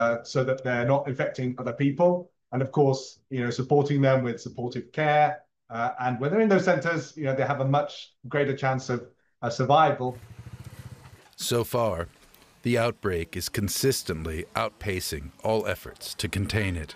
so that they're not infecting other people. And of course, supporting them with supportive care. And when they're in those centers, they have a much greater chance of survival. So far, the outbreak is consistently outpacing all efforts to contain it.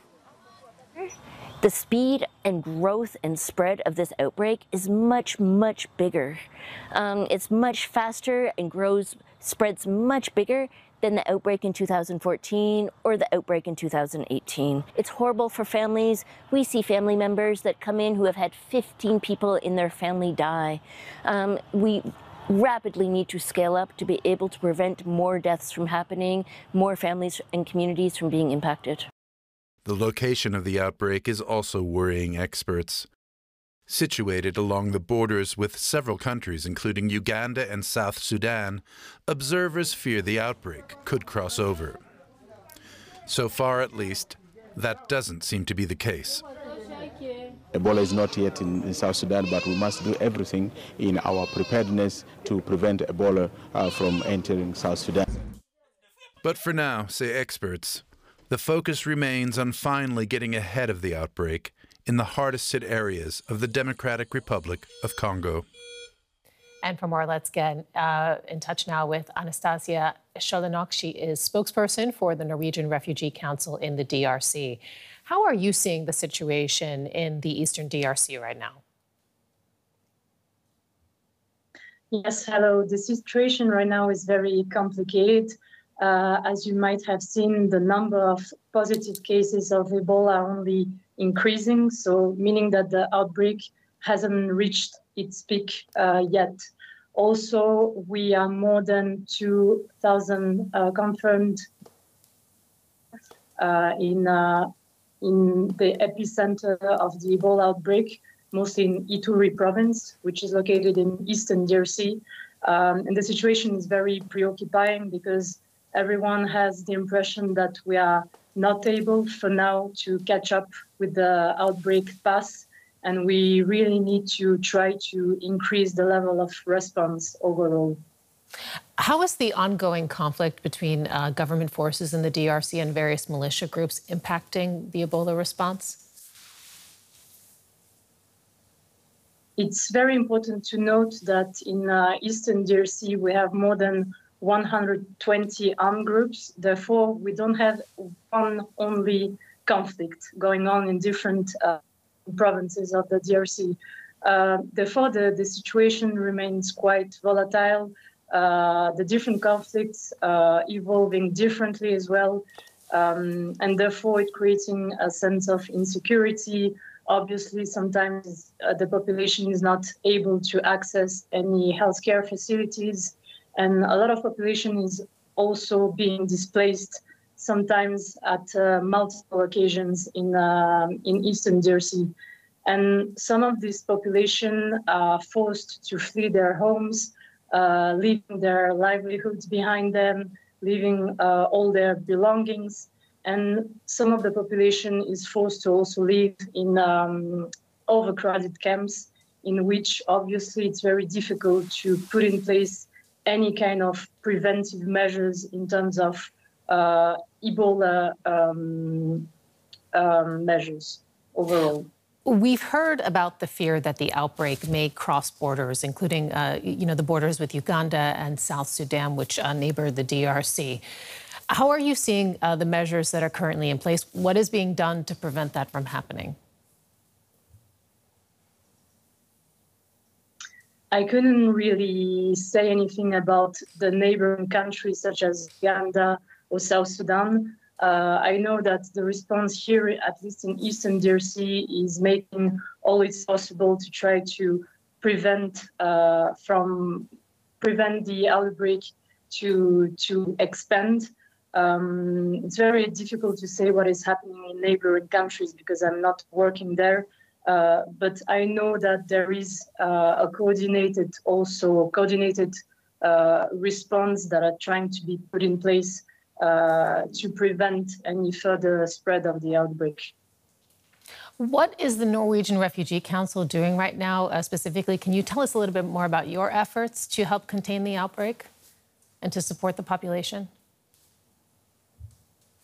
The speed and growth and spread of this outbreak is much, much bigger. It's much faster and spreads much bigger than the outbreak in 2014 or the outbreak in 2018. It's horrible for families. We see family members that come in who have had 15 people in their family die. We rapidly need to scale up to be able to prevent more deaths from happening, more families and communities from being impacted. The location of the outbreak is also worrying experts. Situated along the borders with several countries, including Uganda and South Sudan, observers fear the outbreak could cross over. So far, at least, that doesn't seem to be the case. Ebola is not yet in South Sudan, but we must do everything in our preparedness to prevent Ebola from entering South Sudan. But for now, say experts, the focus remains on finally getting ahead of the outbreak in the hardest hit areas of the Democratic Republic of Congo. And for more, let's get in touch now with Anastasia Sholonok. She is spokesperson for the Norwegian Refugee Council in the DRC. How are you seeing the situation in the eastern DRC right now? Yes, hello. The situation right now is very complicated. As you might have seen, the number of positive cases of Ebola are only increasing, so meaning that the outbreak hasn't reached its peak yet. Also, we are more than 2,000 confirmed in the epicenter of the Ebola outbreak, mostly in Ituri province, which is located in eastern DRC. And the situation is very preoccupying because everyone has the impression that we are not able for now to catch up with the outbreak path, and we really need to try to increase the level of response overall. How is the ongoing conflict between government forces in the DRC and various militia groups impacting the Ebola response? It's very important to note that in eastern DRC, we have more than 120 armed groups. Therefore, we don't have one only conflict going on in different provinces of the DRC. Therefore, the situation remains quite volatile. The different conflicts evolving differently as well. And therefore, it creating a sense of insecurity. Obviously, sometimes the population is not able to access any healthcare facilities. And a lot of population is also being displaced, sometimes at multiple occasions in eastern DRC. And some of this population are forced to flee their homes, leaving their livelihoods behind them, leaving all their belongings. And some of the population is forced to also live in overcrowded camps, in which obviously it's very difficult to put in place any kind of preventive measures in terms of Ebola measures overall. We've heard about the fear that the outbreak may cross borders, including, the borders with Uganda and South Sudan, which neighbor the DRC. How are you seeing the measures that are currently in place? What is being done to prevent that from happening? I couldn't really say anything about the neighboring countries such as Uganda or South Sudan. I know that the response here, at least in eastern DRC, is making all it's possible to try to prevent the outbreak to expand. It's very difficult to say what is happening in neighboring countries because I'm not working there. But I know that there is a coordinated response that are trying to be put in place to prevent any further spread of the outbreak. What is the Norwegian Refugee Council doing right now specifically? Can you tell us a little bit more about your efforts to help contain the outbreak and to support the population?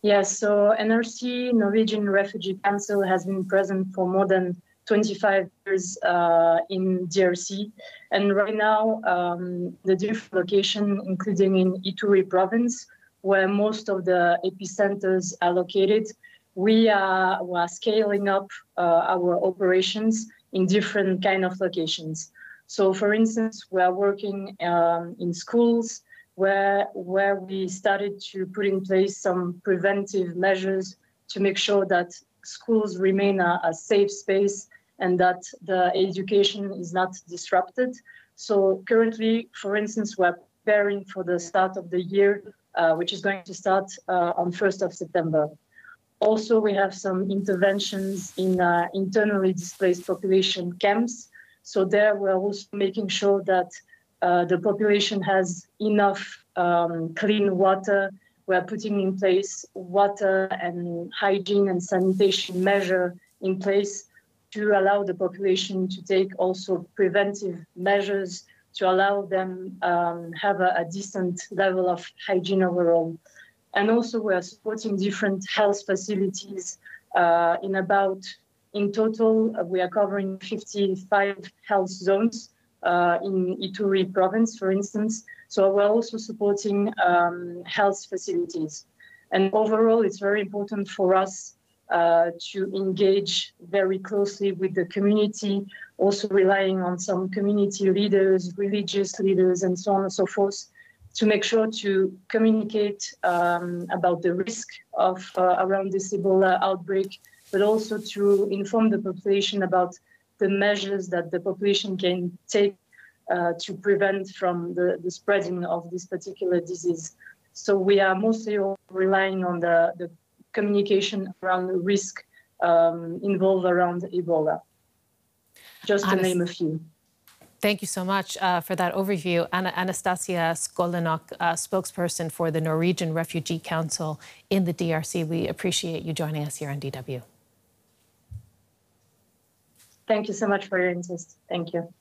Yes, so NRC, Norwegian Refugee Council, has been present for more than 25 years in DRC. And right now, the different locations, including in Ituri province, where most of the epicenters are located, we are scaling up our operations in different kind of locations. So for instance, we are working in schools, where we started to put in place some preventive measures to make sure that schools remain a safe space and that the education is not disrupted. So currently, for instance, we're preparing for the start of the year, which is going to start on 1st of September. Also, we have some interventions in internally displaced population camps. So there we're also making sure that the population has enough clean water. We're putting in place water and hygiene and sanitation measure in place to allow the population to take also preventive measures to allow them have a decent level of hygiene overall. And also we are supporting different health facilities in total, we are covering 55 health zones in Ituri province, for instance. So we're also supporting health facilities. And overall, it's very important for us to engage very closely with the community, also relying on some community leaders, religious leaders, and so on and so forth, to make sure to communicate about the risk of around this Ebola outbreak, but also to inform the population about the measures that the population can take to prevent from the spreading of this particular disease. So we are mostly relying on the communication around the risk involved around Ebola, just to name a few. Thank you so much for that overview. Anastasia Skolenok, spokesperson for the Norwegian Refugee Council in the DRC. We appreciate you joining us here on DW. Thank you so much for your interest. Thank you.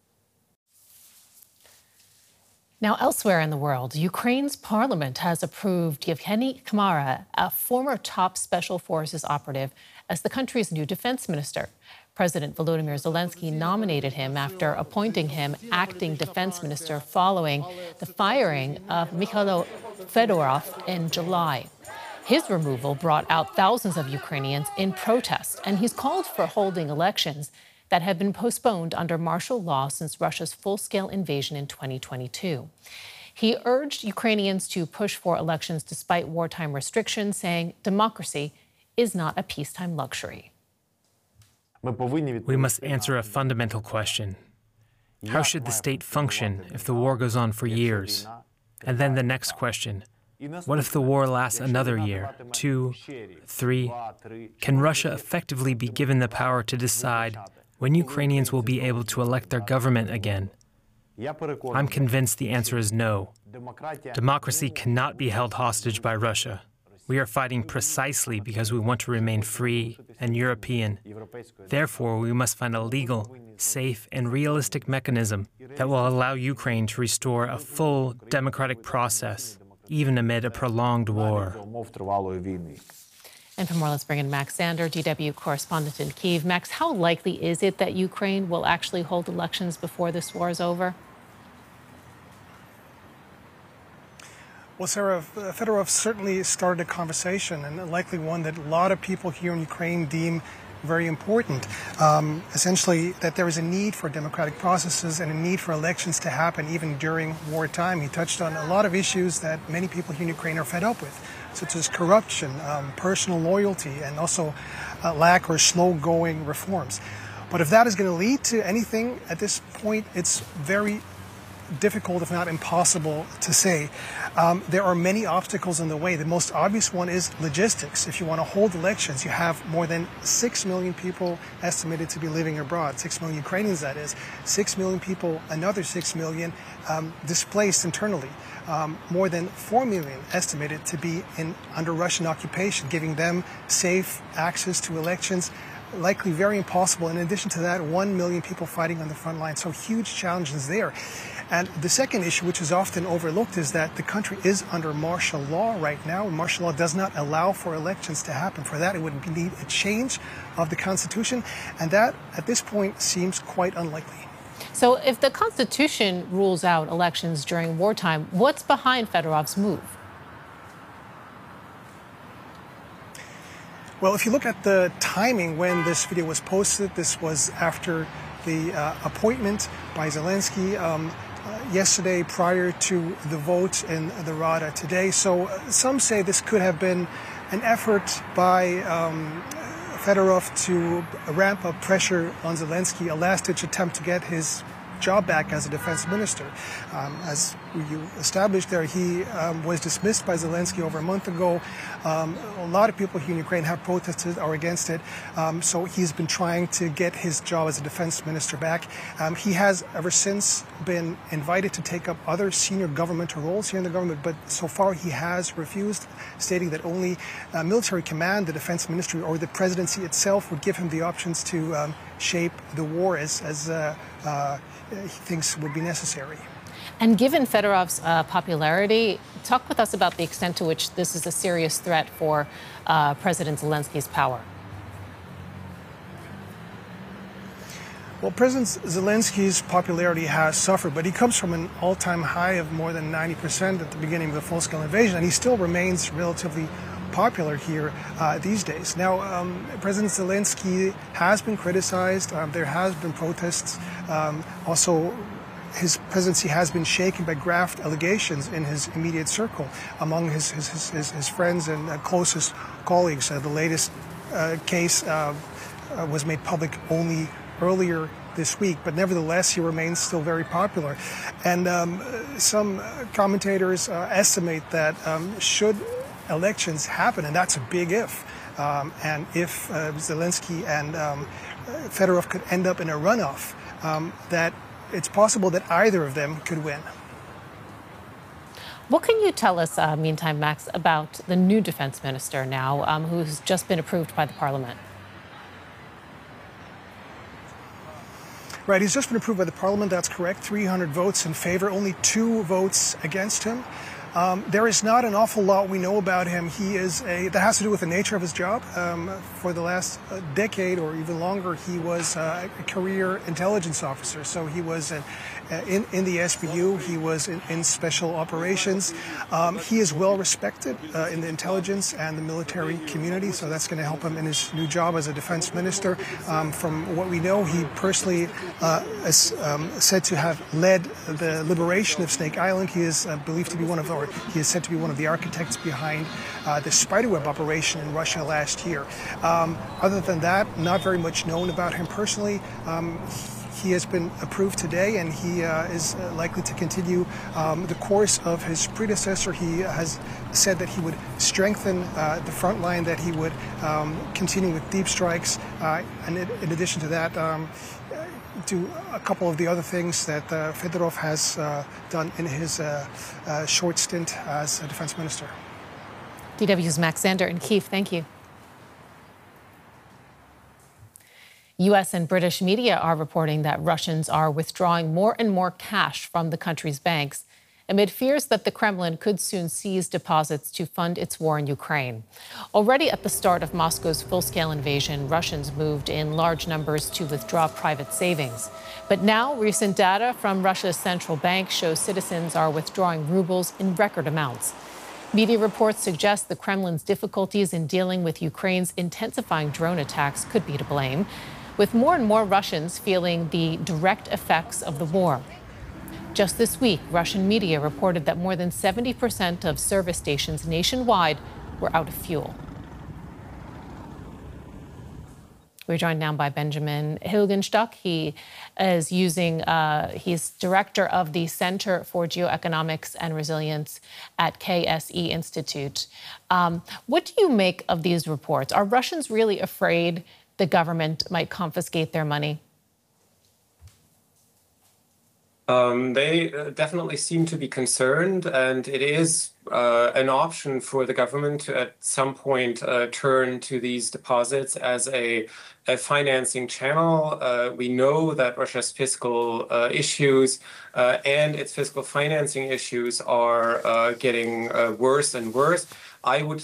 Now, elsewhere in the world, Ukraine's parliament has approved Yevgeny Kamara, a former top special forces operative, as the country's new defense minister. President Volodymyr Zelensky nominated him after appointing him acting defense minister following the firing of Mikhailo Fedorov in July. His removal brought out thousands of Ukrainians in protest, and he's called for holding elections that have been postponed under martial law since Russia's full-scale invasion in 2022. He urged Ukrainians to push for elections despite wartime restrictions, saying democracy is not a peacetime luxury. We must answer a fundamental question. How should the state function if the war goes on for years? And then the next question, what if the war lasts another year, 2, 3? Can Russia effectively be given the power to decide when Ukrainians will be able to elect their government again? I'm convinced the answer is no. Democracy cannot be held hostage by Russia. We are fighting precisely because we want to remain free and European. Therefore, we must find a legal, safe, and realistic mechanism that will allow Ukraine to restore a full democratic process, even amid a prolonged war. And for more, let's bring in Max Sander, DW correspondent in Kyiv. Max, how likely is it that Ukraine will actually hold elections before this war is over? Well, Sarah, Fedorov certainly started a conversation, and likely one that a lot of people here in Ukraine deem very important. Essentially, that there is a need for democratic processes and a need for elections to happen even during wartime. He touched on a lot of issues that many people here in Ukraine are fed up with, such as corruption, personal loyalty, and also lack or slow-going reforms. But if that is going to lead to anything at this point, it's very difficult, if not impossible, to say. There are many obstacles in the way. The most obvious one is logistics. If you want to hold elections, you have more than 6 million people estimated to be living abroad, 6 million Ukrainians, that is. 6 million people, another 6 million displaced internally. More than 4 million estimated to be under Russian occupation, giving them safe access to elections. Likely very impossible. In addition to that, 1 million people fighting on the front line. So huge challenges there. And the second issue, which is often overlooked, is that the country is under martial law right now, and martial law does not allow for elections to happen. For that, it would need a change of the Constitution, and that, at this point, seems quite unlikely. So if the Constitution rules out elections during wartime, what's behind Fedorov's move? Well, if you look at the timing when this video was posted, this was after the appointment by Zelensky yesterday prior to the vote in the Rada today. So some say this could have been an effort by Fedorov to ramp up pressure on Zelensky, a last-ditch attempt to get his job back as a defense minister. As you established there, he was dismissed by Zelensky over a month ago. A lot of people here in Ukraine have protested or against it. So he's been trying to get his job as a defense minister back. He has ever since been invited to take up other senior governmental roles here in the government, but so far he has refused, stating that only military command, the defense ministry, or the presidency itself would give him the options to shape the war as he thinks would be necessary. And given Fedorov's popularity, talk with us about the extent to which this is a serious threat for President Zelensky's power. Well, President Zelensky's popularity has suffered, but he comes from an all-time high of more than 90% at the beginning of the full-scale invasion, and he still remains relatively popular here these days. Now, President Zelensky has been criticized. There has been protests. Also, his presidency has been shaken by graft allegations in his immediate circle among his friends and closest colleagues. The latest case was made public only earlier this week, but nevertheless, he remains still very popular. And some commentators estimate that should elections happen, and that's a big if, and if Zelensky and Fedorov could end up in a runoff, that it's possible that either of them could win. What can you tell us, meantime, Max, about the new defense minister now, who's just been approved by the parliament? Right, he's just been approved by the parliament, that's correct. 300 votes in favor, only 2 votes against him. There is not an awful lot we know about him. That has to do with the nature of his job. For the last decade or even longer, he was a career intelligence officer. So he was in the SBU, he was in special operations. He is well respected in the intelligence and the military community, so that's going to help him in his new job as a defense minister. From what we know, he personally is said to have led the liberation of Snake Island. He is believed to be he is said to be one of the architects behind the Spiderweb operation in Russia last year. Other than that, not very much known about him personally. He has been approved today, and he is likely to continue the course of his predecessor. He has said that he would strengthen the front line, that he would continue with deep strikes, and in addition to that, do a couple of the other things that Fedorov has done in his short stint as a defense minister. DW's Max Zander in Kyiv, thank you. U.S. and British media are reporting that Russians are withdrawing more and more cash from the country's banks amid fears that the Kremlin could soon seize deposits to fund its war in Ukraine. Already at the start of Moscow's full-scale invasion, Russians moved in large numbers to withdraw private savings. But now, recent data from Russia's central bank shows citizens are withdrawing rubles in record amounts. Media reports suggest the Kremlin's difficulties in dealing with Ukraine's intensifying drone attacks could be to blame, with more and more Russians feeling the direct effects of the war. Just this week, Russian media reported that more than 70% of service stations nationwide were out of fuel. We're joined now by Benjamin Hilgenstock. He is he's director of the Center for Geoeconomics and Resilience at KSE Institute. What do you make of these reports? Are Russians really afraid the government might confiscate their money? They definitely seem to be concerned, and it is an option for the government to at some point turn to these deposits as a financing channel. We know that Russia's fiscal issues and its fiscal financing issues are getting worse and worse. I would